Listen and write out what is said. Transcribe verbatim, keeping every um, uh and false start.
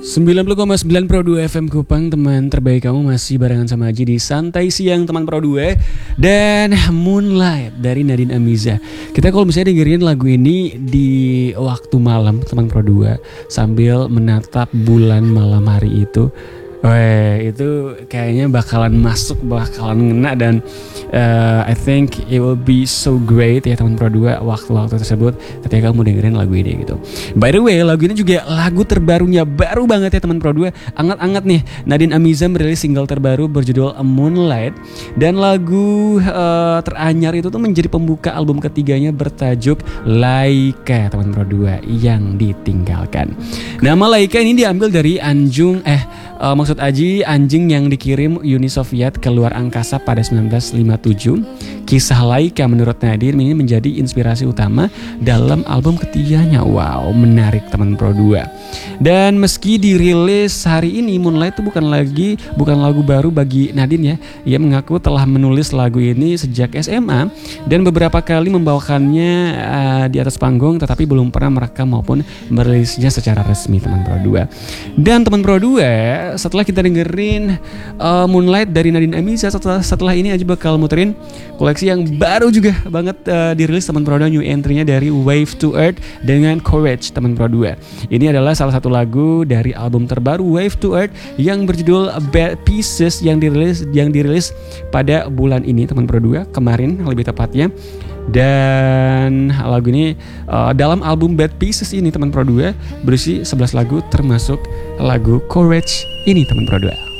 sembilan puluh koma sembilan Pro dua F M Kupang, teman terbaik kamu masih barengan sama Aji di Santai Siang teman Pro dua. Dan Moonlight dari Nadine Amiza. Kita kalau misalnya dengerin lagu ini di waktu malam teman Pro dua sambil menatap bulan malam hari itu, weh, itu kayaknya bakalan masuk, bakalan ngena. Dan uh, I think it will be so great ya teman Pro dua waktu-waktu tersebut ketika kamu dengerin lagu ini gitu. By the way, lagu ini juga lagu terbarunya, baru banget ya teman Pro dua. Anget-anget nih, Nadine Amiza merilis single terbaru berjudul Moonlight. Dan lagu uh, teranyar itu tuh menjadi pembuka album ketiganya bertajuk Laika teman Pro dua yang ditinggalkan. Nama Laika ini diambil dari Anjung eh uh, maksud Aji, anjing yang dikirim Uni Soviet ke luar angkasa pada sembilan belas lima puluh tujuh. Kisah Laika menurut Nadine ini menjadi inspirasi utama dalam album ketiganya. Wow, menarik teman Pro dua. Dan meski dirilis hari ini, Moonlight itu bukan lagi bukan lagu baru bagi Nadine ya. Ia mengaku telah menulis lagu ini sejak S M A dan beberapa kali membawakannya uh, di atas panggung, tetapi belum pernah merekam maupun merilisnya secara resmi teman Pro dua. Dan teman Pro dua, setelah kita dengerin uh, Moonlight dari Nadine Amiza, setelah setelah ini aja bakal muterin koleksi yang baru juga banget uh, dirilis teman Pro dua, new entry-nya dari Wave to Earth dengan Courage teman Pro dua. Ini adalah salah satu lagu dari album terbaru Wave to Earth yang berjudul Bad Pieces yang dirilis yang dirilis pada bulan ini teman Pro dua, kemarin lebih tepatnya. Dan lagu ini uh, dalam album Bad Pieces ini teman Pro dua berisi sebelas lagu termasuk lagu Courage ini teman Pro dua.